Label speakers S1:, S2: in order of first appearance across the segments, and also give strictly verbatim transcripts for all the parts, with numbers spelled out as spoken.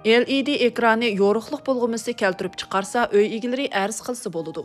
S1: L E D ekrani yoruqluq bulğuması keltirib chiqarsa, öy egileri arz qilsa boludu.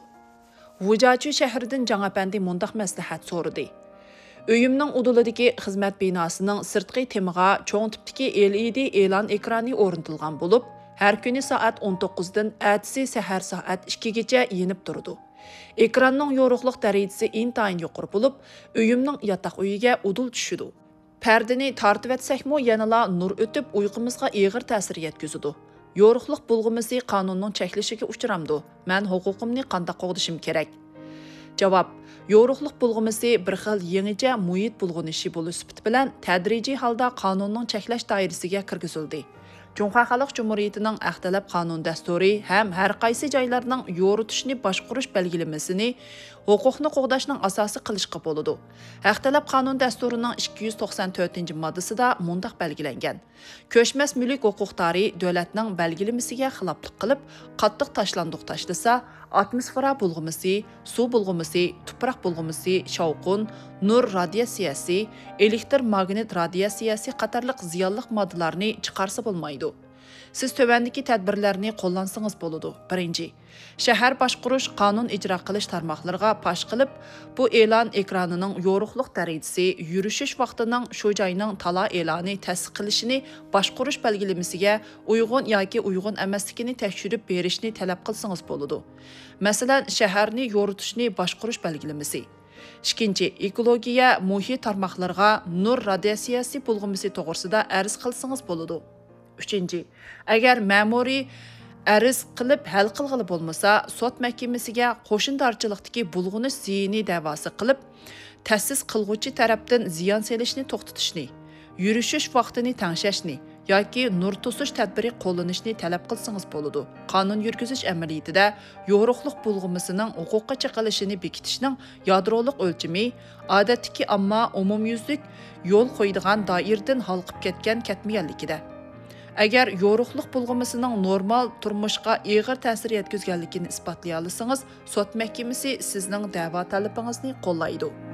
S1: Vujachu shahridan Жаңапandi mundaq maslahat so'radi. Uyimning udulidagi xizmat binosining sirtqi temiga cho'ng tipdagi L E D e'lon ekrani o'rnatilgan bo'lib, har kuni soat o'n to'qqiz dan atsi sahar soat ikki gacha yenib turdi. Ekranning yoruqliq darajasi intayin yuqori bo'lib, uyimning yotoq uyiga udul tushidi. Perdini tartib etsakmi yanala nur o'tib uyqumizga og'ir ta'sir yetkazadi. Yoruqliq bulg'umisi qonunning cheklishiga uchramdi. Men huquqimni qanday qo'g'dishim kerak? Javob: yoruqliq bulg'umisi bir xil yangicha muhit bulg'unishi bo'lish sifati bilan tadrijiy holda qonunning cheklash doirasiga kirgizildi. Cumhuriyet Xalq Cumhuriyetining Axtalab qonun dasturi ham har qaysi joylarning yoritishni boshqarish belgilamasini huquqni qo'g'dashning asosi qilishga bo'ladi. Axtalab qonun dasturining ikki yuz to'qson to'rtinchi moddasida mundaq belgilangan: ko'chmas mulk huquqdori davlatning belgilamasiga xiloflik qilib, qattiq tashlandiq tashlasa, atmosfera bulg'umisi, suv bulg'umisi, tuproq bulg'umisi, shovqin, nur radiatsiyasi, elektr magnit radiatsiyasi qatorliq ziyonli moddalarni chiqarsa bo'lmaydi. Siz tövəndiki tədbirlərini qo'llansangiz bo'ladi. Birinchi, shahar boshqarish qonun ijro qilish tarmoqlariga pash qilib, bu e'lon ekranining yoruqliq darajasi, yurishish vaqtining shu joyning tala e'loni tasdiqlashini boshqarish belgilamasiga uyg'un yoki uyg'un emasligini tekshirib berishni talab qilsangiz bo'ladi. Masalan, shaharni yoritishni boshqarish belgilamasi. Ikkinchi, ekologiya muhit tarmoqlariga nur radiatsiyasi bulg'umisi to'g'risida arz qilsangiz bo'ladi. Üçüncü, agar ma'muriy arz qilib hal qilg'ili bo'lmasa, sud mahkamasiga qo'shindorchilikdagi bulg'unish ziyini da'vosi qilib, ta'sis qilg'uvchi tarafdan ziyon selishni to'xtatishni, yurishish vaqtini tanglashni yoki nur to'sish tadbiri qo'llanishni talab qilsangiz bo'ladi. Qonun yurgizish amaliyotida yoruqliq bulg'umisining huquqqa chiqilishini bekitishning yadroliq o'lchami odatdagi ammo umumyuzlik yo'l qo'ydigan doiradan halqib ketgan ketmaganligida. Agar yoruqliq bulg'umisining normal turmushga og'ir ta'sir yetkazganligini isbotlay olsangiz, sud mahkamasi sizning da'vo talabingizni qo'llaydi.